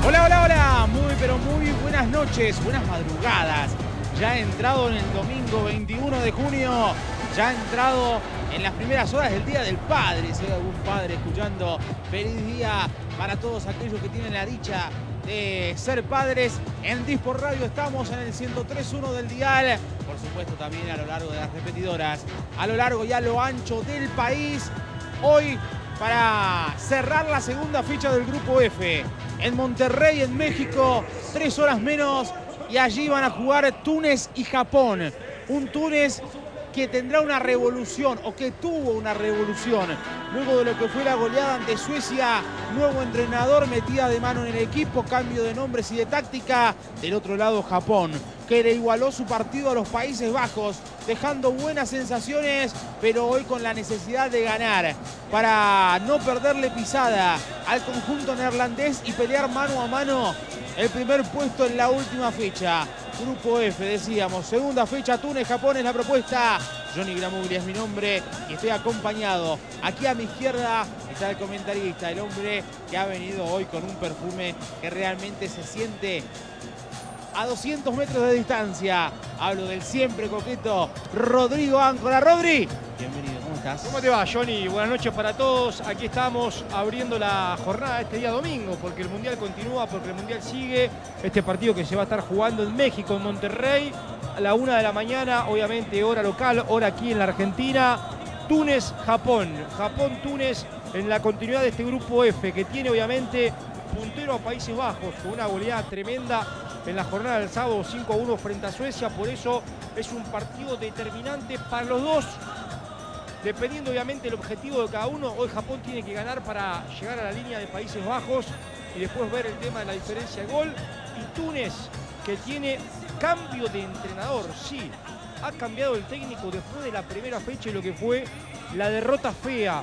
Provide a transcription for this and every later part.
Hola, hola, hola. Muy, pero muy buenas noches, buenas madrugadas. Ya ha entrado en el domingo 21 de junio, ya ha entrado en las primeras horas del Día del Padre. Si hay algún padre escuchando, feliz día para todos aquellos que tienen la dicha de ser padres. En Disport Radio estamos en el 103.1 del dial. Por supuesto también a lo largo de las repetidoras, a lo largo y a lo ancho del país. Hoy, para cerrar la segunda fecha del Grupo F, en Monterrey, en México, 3 horas menos, y allí van a jugar Túnez y Japón. Un Túnez que tendrá una revolución, o que tuvo una revolución, luego de lo que fue la goleada ante Suecia. Nuevo entrenador, metida de mano en el equipo, cambio de nombres y de táctica. Del otro lado, Japón, que le igualó su partido a los Países Bajos, dejando buenas sensaciones, pero hoy con la necesidad de ganar para no perderle pisada al conjunto neerlandés y pelear mano a mano el primer puesto en la última fecha. Grupo F, decíamos, segunda fecha, Túnez, Japón es la propuesta. Johnny Gramuglia es mi nombre y estoy acompañado. Aquí a mi izquierda está el comentarista, el hombre que ha venido hoy con un perfume que realmente se siente a 200 metros de distancia. Hablo del siempre coqueto Rodrigo Áncora. Rodri, bienvenido, ¿cómo estás? ¿Cómo te va, Johnny? Buenas noches para todos. Aquí estamos abriendo la jornada este día domingo, porque el Mundial continúa, porque el Mundial sigue. Este partido que se va a estar jugando en México, en Monterrey, a la 1 de la mañana, obviamente hora local, hora aquí en la Argentina. Túnez, Japón. Japón-Túnez en la continuidad de este Grupo F, que tiene obviamente puntero a Países Bajos, con una goleada tremenda en la jornada del sábado, 5-1 frente a Suecia. Por eso es un partido determinante para los dos, dependiendo obviamente del objetivo de cada uno. Hoy Japón tiene que ganar para llegar a la línea de Países Bajos y después ver el tema de la diferencia de gol. Y Túnez, que tiene cambio de entrenador, sí, ha cambiado el técnico después de la primera fecha y lo que fue la derrota fea,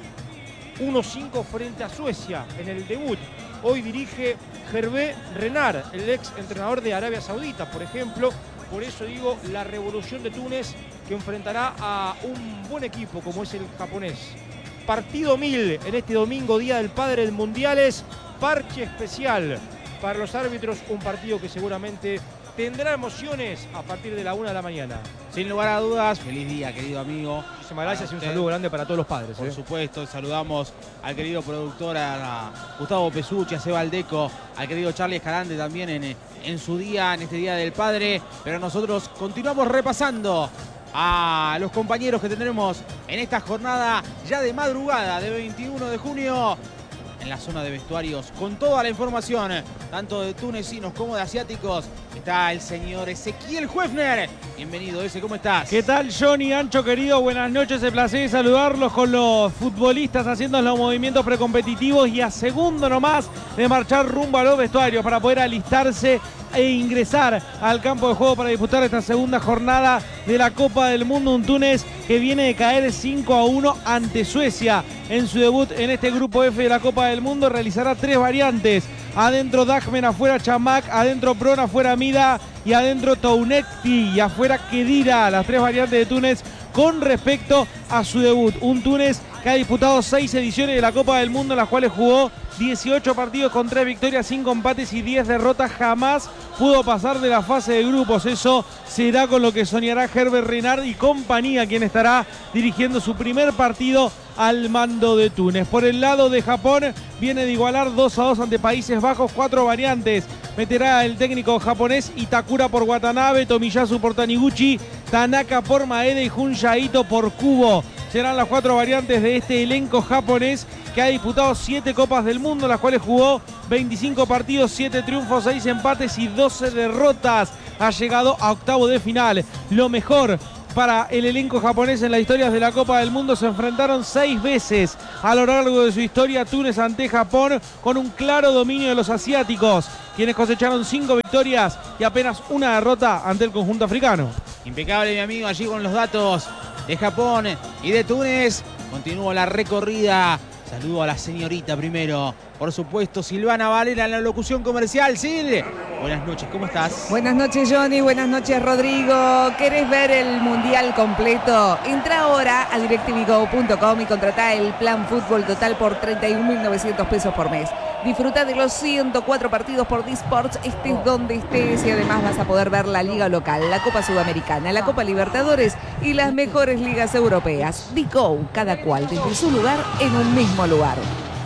1-5 frente a Suecia en el debut. Hoy dirige Hervé Renard, el ex entrenador de Arabia Saudita, por ejemplo. Por eso digo, la revolución de Túnez, que enfrentará a un buen equipo como es el japonés. Partido 1000 en este domingo, Día del Padre del Mundiales. Parche especial para los árbitros. Un partido que seguramente tendrá emociones a partir de la 1 de la mañana. Sin lugar a dudas, feliz día, querido amigo. Muchísimas gracias y un saludo grande para todos los padres. Por supuesto, saludamos al querido productor, a Gustavo Pesucci, a Seba Aldeco, al querido Charlie Escalante también en su día, en este Día del Padre. Pero nosotros continuamos repasando a los compañeros que tendremos en esta jornada ya de madrugada de 21 de junio. En la zona de vestuarios, con toda la información, tanto de tunecinos como de asiáticos, está el señor Ezequiel Huefner. Bienvenido, Eze, ¿cómo estás? ¿Qué tal, Johnny, Ancho, querido? Buenas noches, el placer de saludarlos con los futbolistas haciendo los movimientos precompetitivos y a segundo nomás de marchar rumbo a los vestuarios para poder alistarse e ingresar al campo de juego para disputar esta segunda jornada de la Copa del Mundo. Un Túnez que viene de caer 5-1 ante Suecia en su debut en este Grupo F de la Copa del Mundo. Realizará 3 variantes: adentro Dagmen, afuera Chamak, adentro Pron, afuera Mida y adentro Tounekti y afuera Kedira. Las 3 variantes de Túnez con respecto a su debut. Un Túnez que ha disputado 6 ediciones de la Copa del Mundo, en las cuales jugó 18 partidos con 3 victorias, 5 empates y 10 derrotas. Jamás pudo pasar de la fase de grupos. Eso será con lo que soñará Hervé Renard y compañía, quien estará dirigiendo su primer partido al mando de Túnez. Por el lado de Japón, viene de igualar 2-2 ante Países Bajos. 4 variantes meterá el técnico japonés: Itakura por Watanabe, Tomiyasu por Taniguchi, Tanaka por Maeda y Junya Ito por Kubo. Serán las 4 variantes de este elenco japonés, que ha disputado 7 Copas del Mundo, las cuales jugó 25 partidos, 7 triunfos, 6 empates y 12 derrotas. Ha llegado a octavo de final. Lo mejor para el elenco japonés en las historias de la Copa del Mundo: se enfrentaron 6 veces a lo largo de su historia Túnez ante Japón, con un claro dominio de los asiáticos, quienes cosecharon 5 victorias y apenas una derrota ante el conjunto africano. Impecable, mi amigo, allí con los datos de Japón y de Túnez. Continúa la recorrida. Saludo a la señorita primero. Por supuesto, Silvana Valera en la locución comercial. Sil, buenas noches, ¿cómo estás? Buenas noches, Johnny. Buenas noches, Rodrigo. ¿Querés ver el Mundial completo? Entra ahora a DirecTVGo.com y contratá el plan Fútbol Total por 31.900 pesos por mes. Disfruta de los 104 partidos por D-Sports, estés donde estés, y además vas a poder ver la liga local, la Copa Sudamericana, la Copa Libertadores y las mejores ligas europeas. D-Go, cada cual desde su lugar en un mismo lugar.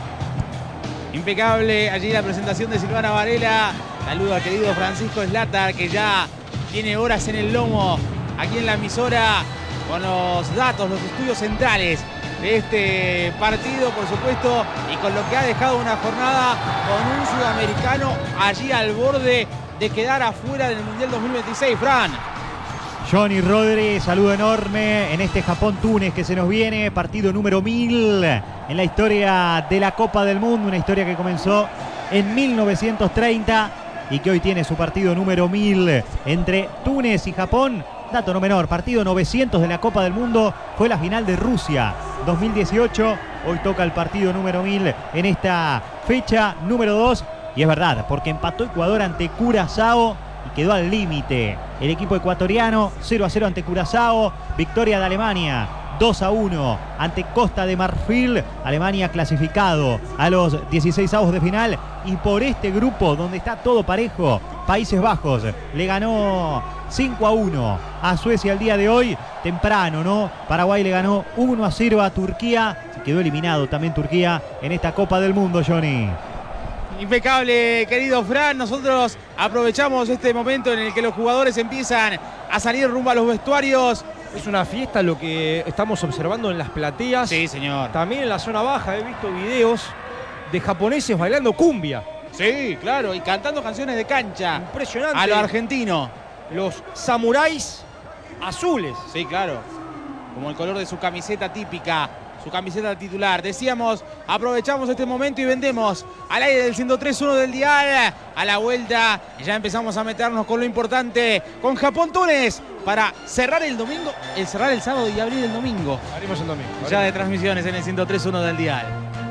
Impecable allí la presentación de Silvana Varela. Saludo al querido Francisco Slatar, que ya tiene horas en el lomo aquí en la emisora con los datos, los estudios centrales de este partido, por supuesto, y con lo que ha dejado una jornada con un sudamericano allí al borde de quedar afuera del Mundial 2026. Fran. Johnny Rodríguez, saludo enorme en este Japón-Túnez que se nos viene, partido número 1000 en la historia de la Copa del Mundo, una historia que comenzó en 1930 y que hoy tiene su partido número 1000 entre Túnez y Japón. Dato no menor, partido 900 de la Copa del Mundo, fue la final de Rusia 2018, hoy toca el partido número 1000 en esta fecha número 2, y es verdad, porque empató Ecuador ante Curazao y quedó al límite el equipo ecuatoriano. 0-0 ante Curazao, victoria de Alemania 2-1 ante Costa de Marfil, Alemania clasificado a los 16avos de final, y por este grupo donde está todo parejo, Países Bajos le ganó 5-1 a Suecia el día de hoy, temprano, ¿no? Paraguay le ganó 1-0 a Turquía, se quedó eliminado también Turquía en esta Copa del Mundo, Johnny. Impecable, querido Fran. Nosotros aprovechamos este momento en el que los jugadores empiezan a salir rumbo a los vestuarios. Es una fiesta lo que estamos observando en las plateas. Sí, señor. También en la zona baja he visto videos de japoneses bailando cumbia. Sí, claro, y cantando canciones de cancha. Impresionante. A lo argentino. Los samuráis azules. Sí, claro. Como el color de su camiseta típica, su camiseta titular. Decíamos, aprovechamos este momento y vendemos al aire del 103.1 del dial. A la vuelta ya empezamos a meternos con lo importante, con Japón-Túnez, para cerrar el domingo, cerrar el sábado y abrir el domingo. Abrimos el domingo. Ya de transmisiones en el 103.1 del dial.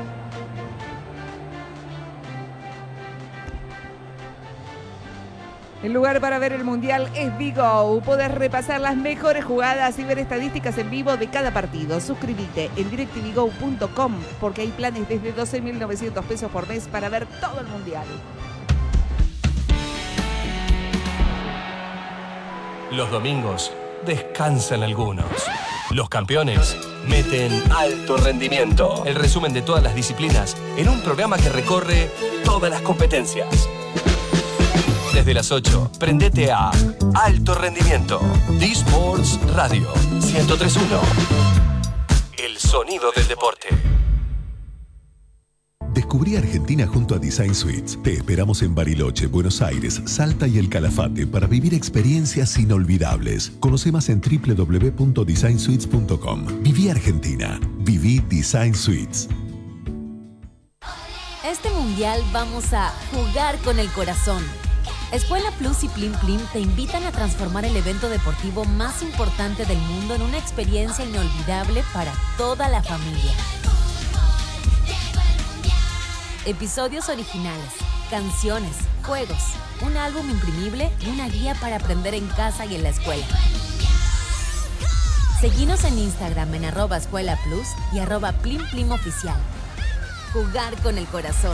El lugar para ver el Mundial es D-Go. Podés repasar las mejores jugadas y ver estadísticas en vivo de cada partido. Suscríbete en directvgo.com porque hay planes desde 12.900 pesos por mes para ver todo el Mundial. Los domingos descansan algunos. Los campeones meten alto rendimiento. El resumen de todas las disciplinas en un programa que recorre todas las competencias. Desde las 8, prendete a Alto Rendimiento. D-Sports Radio 103.1. El sonido del deporte. Descubrí Argentina junto a Design Suites. Te esperamos en Bariloche, Buenos Aires, Salta y El Calafate para vivir experiencias inolvidables. Conoce más en www.designsuites.com. Viví Argentina. Viví Design Suites. Este mundial vamos a jugar con el corazón. Escuela Plus y Plim Plim te invitan a transformar el evento deportivo más importante del mundo en una experiencia inolvidable para toda la familia. Episodios originales, canciones, juegos, un álbum imprimible y una guía para aprender en casa y en la escuela. Seguinos en Instagram en @escuelaplus y @PlimPlimOficial. Jugar con el corazón.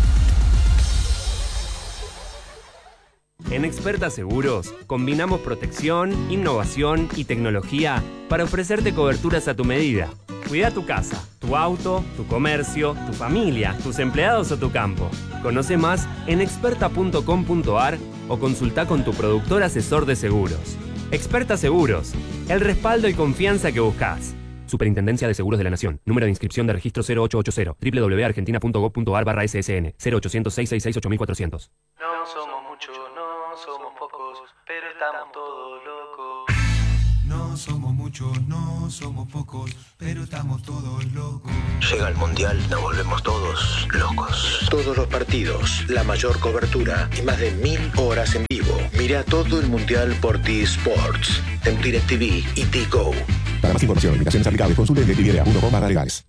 En Experta Seguros, combinamos protección, innovación y tecnología para ofrecerte coberturas a tu medida. Cuida tu casa, tu auto, tu comercio, tu familia, tus empleados o tu campo. Conoce más en experta.com.ar o consulta con tu productor asesor de seguros. Experta Seguros, el respaldo y confianza que buscas. Superintendencia de Seguros de la Nación. Número de inscripción de registro 0880. www.argentina.gov.ar/ssn. 0800-666-8400. No somos muchos, no somos pocos, pero estamos todos locos. No somos muchos, no somos pocos, pero estamos todos locos. Llega el Mundial, nos volvemos todos locos. Todos los partidos, la mayor cobertura y más de 1000 horas en vivo. Mira todo el Mundial por D-Sports, en DirecTV y D-Go. Para más información, limitaciones aplicables, consulte en directv.com/legales.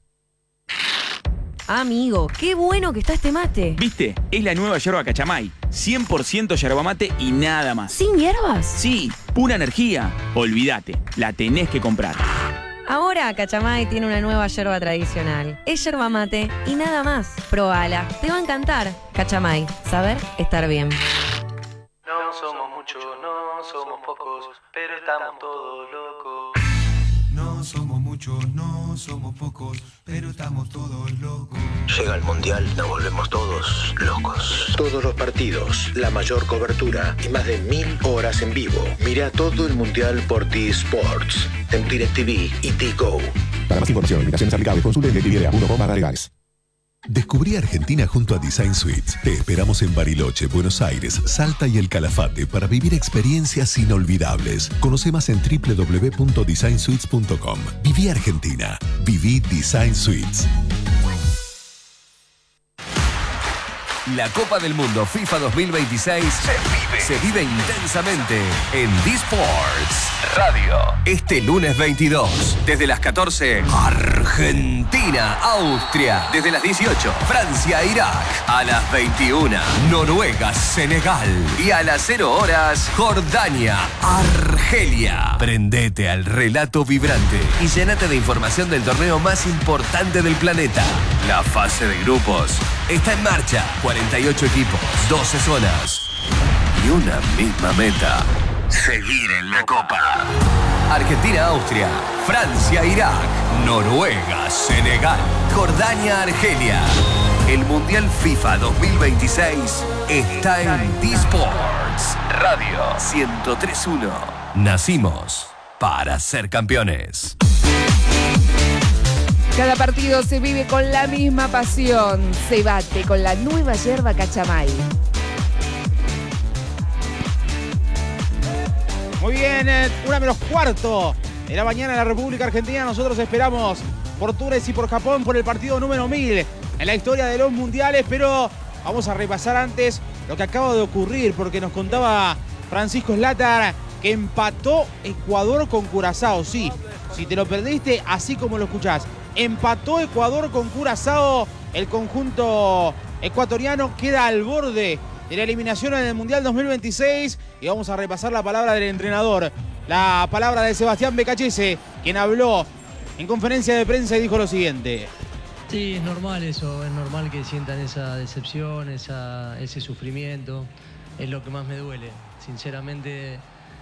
Amigo, qué bueno que está este mate. ¿Viste? Es la nueva yerba Cachamay. 100% yerba mate y nada más. ¿Sin hierbas? Sí, pura energía. Olvídate, la tenés que comprar. Ahora Cachamay tiene una nueva yerba tradicional. Es yerba mate y nada más. Probala, te va a encantar. Cachamay, saber estar bien. No somos muchos, no somos pocos, pero estamos todos locos. No somos muchos, no somos pocos, pero estamos todos locos. Llega el Mundial, nos volvemos todos locos. Todos los partidos, la mayor cobertura y más de 1000 horas en vivo. Mira todo el Mundial por T-Sports, en DirecTV y T-Go. Para más información, invitaciones aplicables, consulte directv.com/legales. Descubrí Argentina junto a Design Suites. Te esperamos en Bariloche, Buenos Aires, Salta y El Calafate para vivir experiencias inolvidables. Conoce más en www.designsuites.com. Viví Argentina. Viví Design Suites. La Copa del Mundo FIFA 2026 se vive intensamente en D-Sports Radio. Este lunes 22, desde las 14, Argentina, Austria. Desde las 18, Francia, Irak. A las 21, Noruega, Senegal. Y a las 0 horas, Jordania, Argelia. Prendete al relato vibrante y llénate de información del torneo más importante del planeta. La fase de grupos está en marcha. 48 equipos, 12 zonas y una misma meta: seguir en la Copa. Argentina, Austria, Francia, Irak, Noruega, Senegal, Jordania, Argelia. El Mundial FIFA 2026 está en D-Sports Radio 103.1. Nacimos para ser campeones. Cada partido se vive con la misma pasión. Se bate con la nueva yerba Cachamay. Muy bien, 1:45 de la mañana en la República Argentina. Nosotros esperamos por Túnez y por Japón por el partido número 1000 en la historia de los mundiales, pero vamos a repasar antes lo que acaba de ocurrir, porque nos contaba Francisco Slatar que empató Ecuador con Curazao. Sí, si te lo perdiste, así como lo escuchás. Empató Ecuador con Curazao. El conjunto ecuatoriano queda al borde de la eliminación en el Mundial 2026. Y vamos a repasar la palabra del entrenador. La palabra de Sebastián Becachese, quien habló en conferencia de prensa y dijo lo siguiente. Sí, es normal eso. Es normal que sientan esa decepción, ese sufrimiento. Es lo que más me duele. Sinceramente,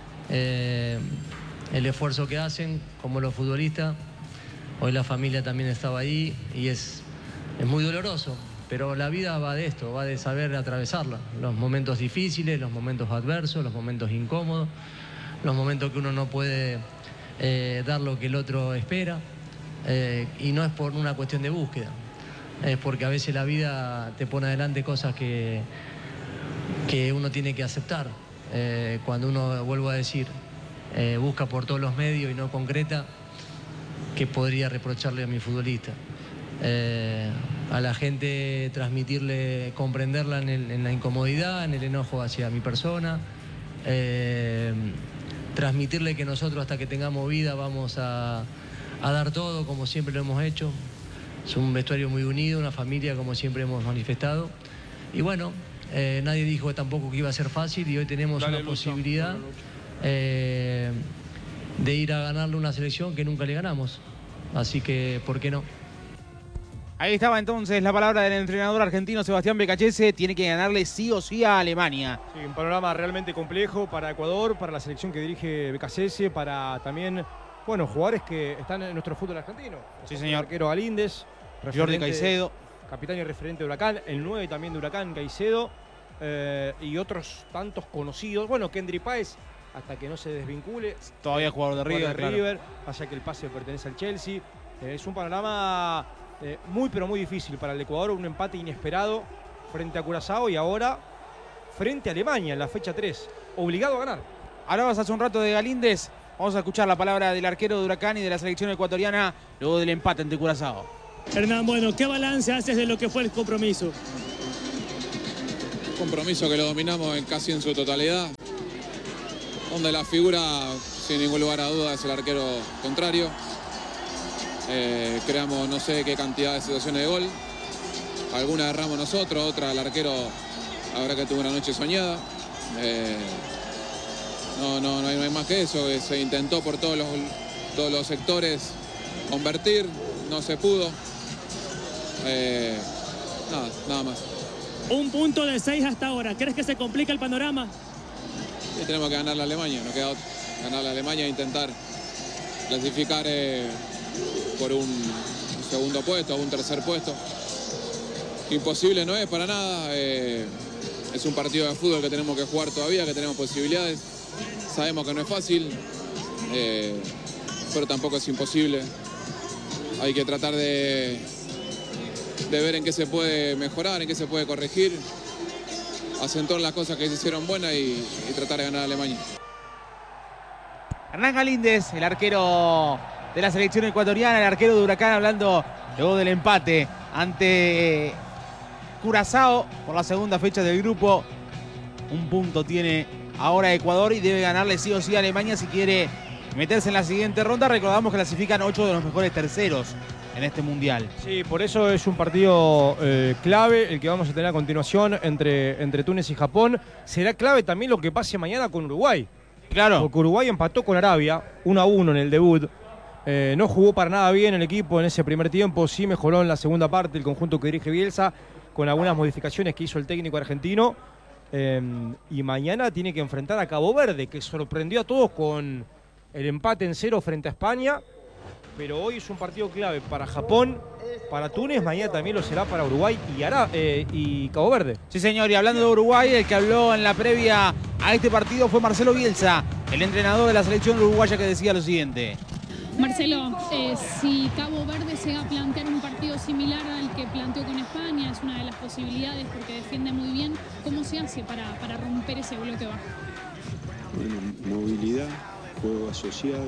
el esfuerzo que hacen como los futbolistas. Hoy la familia también estaba ahí y es muy doloroso, pero la vida va de esto, va de saber atravesarla. Los momentos difíciles, los momentos adversos, los momentos incómodos, los momentos que uno no puede dar lo que el otro espera. Y no es por una cuestión de búsqueda, es porque a veces la vida te pone adelante cosas que uno tiene que aceptar. Cuando uno, vuelvo a decir, busca por todos los medios y no concreta, ¿qué podría reprocharle a mi futbolista? A la gente transmitirle, comprenderla en la incomodidad, en el enojo hacia mi persona, transmitirle que nosotros hasta que tengamos vida vamos a dar todo como siempre lo hemos hecho. Es un vestuario muy unido, una familia como siempre hemos manifestado. Y bueno, nadie dijo tampoco que iba a ser fácil y hoy tenemos una posibilidad de ir a ganarle una selección que nunca le ganamos. Así que, ¿por qué no? Ahí estaba entonces la palabra del entrenador argentino Sebastián Becachese. Tiene que ganarle sí o sí a Alemania. Sí, un panorama realmente complejo para Ecuador, para la selección que dirige Becachese, para también, bueno, jugadores que están en nuestro fútbol argentino. Sí, señor. El arquero Galíndez, Jordi Caicedo, capitán y referente de Huracán, el 9 también de Huracán, Caicedo, y otros tantos conocidos. Bueno, Kendry Páez, hasta que no se desvincule. Todavía jugador de River. River, vaya que el pase pertenece al Chelsea. Es un panorama muy pero muy difícil para el Ecuador, un empate inesperado frente a Curazao y ahora frente a Alemania en la fecha 3, obligado a ganar. Hablabas hace un rato de Galíndez, vamos a escuchar la palabra del arquero de Huracán y de la selección ecuatoriana luego del empate ante Curazao. Hernán, bueno, ¿qué balance haces de lo que fue el compromiso? Compromiso que lo dominamos casi en su totalidad, donde la figura, sin ningún lugar a dudas, es el arquero contrario. Creamos no sé qué cantidad de situaciones de gol. Algunas erramos nosotros, otra el arquero, la verdad que tuvo una noche soñada. No hay más que eso. Se intentó por todos los sectores convertir, no se pudo. Nada más. Un punto de 6 hasta ahora. ¿Crees que se complica el panorama? Y tenemos que ganar a Alemania, no queda otra. Ganar a Alemania e intentar clasificar por un segundo puesto o un tercer puesto. Imposible no es para nada. Es un partido de fútbol que tenemos que jugar todavía, que tenemos posibilidades. Sabemos que no es fácil, pero tampoco es imposible. Hay que tratar de ver en qué se puede mejorar, en qué se puede corregir, acentuar las cosas que se hicieron buenas y tratar de ganar a Alemania. Hernán Galíndez, el arquero de la selección ecuatoriana, el arquero de Huracán, hablando luego del empate ante Curazao por la segunda fecha del grupo. Un punto tiene ahora Ecuador y debe ganarle sí o sí a Alemania si quiere meterse en la siguiente ronda. Recordamos que clasifican 8 de los mejores terceros en este mundial. Sí, por eso es un partido clave el que vamos a tener a continuación entre Túnez y Japón. Será clave también lo que pase mañana con Uruguay. Claro. Porque Uruguay empató con Arabia 1-1 en el debut. No jugó para nada bien el equipo en ese primer tiempo. Sí mejoró en la segunda parte el conjunto que dirige Bielsa con algunas modificaciones que hizo el técnico argentino. Y mañana tiene que enfrentar a Cabo Verde, que sorprendió a todos con el empate en 0 frente a España. Pero hoy es un partido clave para Japón, para Túnez, mañana también lo será para Uruguay y Cabo Verde. Sí, señor, y hablando de Uruguay, el que habló en la previa a este partido fue Marcelo Bielsa, el entrenador de la selección uruguaya, que decía lo siguiente. Marcelo, si Cabo Verde se va a plantear un partido similar al que planteó con España, es una de las posibilidades porque defiende muy bien, ¿cómo se hace para romper ese bloque bajo? Bueno, movilidad, juego asociado,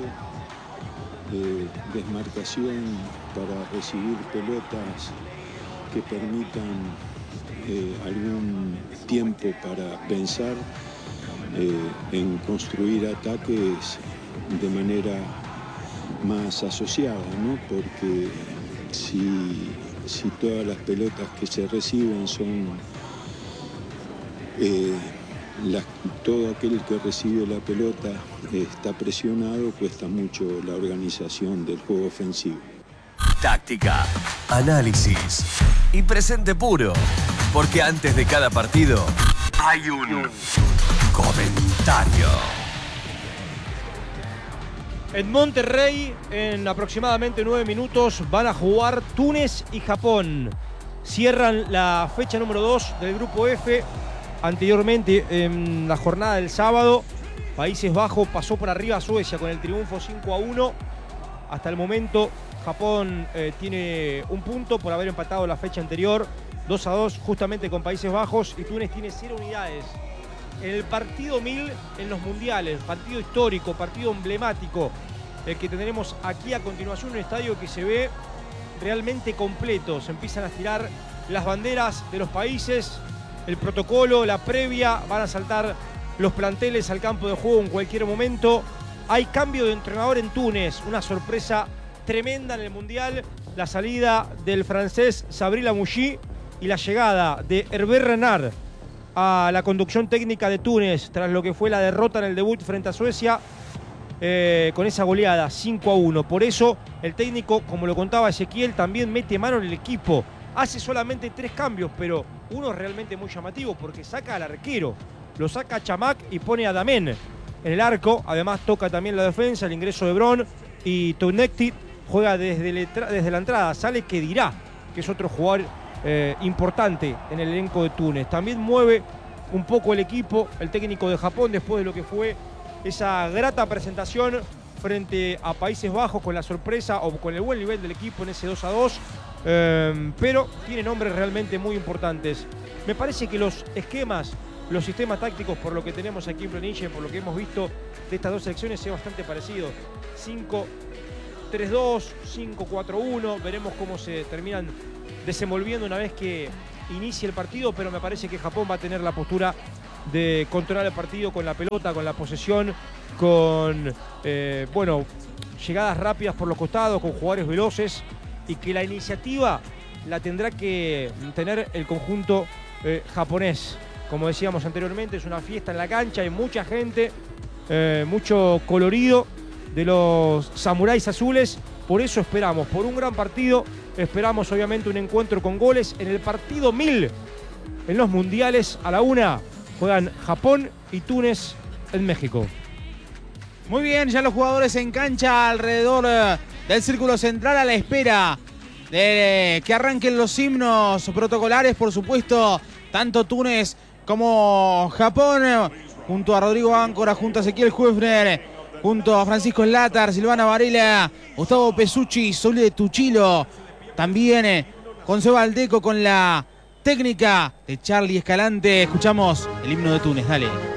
desmarcación para recibir pelotas que permitan algún tiempo para pensar en construir ataques de manera más asociada, ¿no? Porque si todas las pelotas que se reciben son todo aquel que recibe la pelota está presionado, cuesta mucho la organización del juego ofensivo. Táctica, análisis y presente puro. Porque antes de cada partido hay un comentario. En Monterrey, en aproximadamente 9 minutos, van a jugar Túnez y Japón. Cierran la fecha número 2 del grupo F. Anteriormente, en la jornada del sábado, Países Bajos pasó por arriba a Suecia con el triunfo 5-1. Hasta el momento, Japón tiene un punto por haber empatado la fecha anterior, 2-2 justamente con Países Bajos, y Túnez tiene 0 unidades. En el partido 1000 en los mundiales, partido histórico, partido emblemático, el que tendremos aquí a continuación, un estadio que se ve realmente completo. Se empiezan a estirar las banderas de los países, el protocolo, la previa, van a saltar los planteles al campo de juego en cualquier momento. Hay cambio de entrenador en Túnez, una sorpresa tremenda en el mundial, la salida del francés Sabri Lamouchi y la llegada de Hervé Renard a la conducción técnica de Túnez tras lo que fue la derrota en el debut frente a Suecia con esa goleada 5-1. Por eso el técnico, como lo contaba Ezequiel, también mete mano en el equipo. Hace solamente 3 cambios, pero uno es realmente muy llamativo porque saca al arquero, lo saca a Chamac y pone a Damen en el arco. Además toca también la defensa, el ingreso de Bron, y Tounekti juega desde la entrada. Sale Kedirá, que es otro jugador importante en el elenco de Túnez. También mueve un poco el equipo, el técnico de Japón, después de lo que fue esa grata presentación frente a Países Bajos, con la sorpresa o con el buen nivel del equipo en ese 2-2. Pero tiene nombres realmente muy importantes. Me parece que los esquemas, los sistemas tácticos, por lo que tenemos aquí en planilla, por lo que hemos visto de estas dos selecciones, es bastante parecido. 5-3-2, 5-4-1, veremos cómo se terminan desenvolviendo una vez que inicie el partido, pero me parece que Japón va a tener la postura de controlar el partido con la pelota, con la posesión, con llegadas rápidas por los costados, con jugadores veloces, y que la iniciativa la tendrá que tener el conjunto japonés. Como decíamos anteriormente, es una fiesta en la cancha, hay mucha gente, mucho colorido de los samuráis azules, Por eso esperamos, por un gran partido, esperamos obviamente un encuentro con goles en el partido 1000 en los mundiales. A la 1 juegan Japón y Túnez en México. Muy bien, ya los jugadores en cancha alrededor del círculo central a la espera de que arranquen los himnos protocolares, por supuesto, tanto Túnez como Japón, junto a Rodrigo Áncora, junto a Ezequiel Huefner, junto a Francisco Látar, Silvana Varela, Gustavo Pesucci, Sole Tuchilo, también con Seba Aldeco, con la técnica de Charlie Escalante. Escuchamos el himno de Túnez, dale.